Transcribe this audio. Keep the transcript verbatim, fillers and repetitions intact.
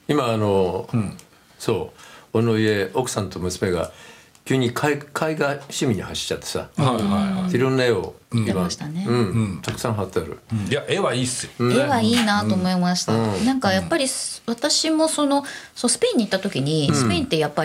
今あの、うん、そう俺の家奥さんと娘が急に絵絵画趣味に走っちゃってさ、はいはいはい、いろんな絵を今、うんねうん、 たくさん貼ってある、 うん、いや絵はいいっすよ、 ね、絵はいいなと思いました、うん、なんかやっぱり私もそのそうスペインに行った時に、スペインってやっぱり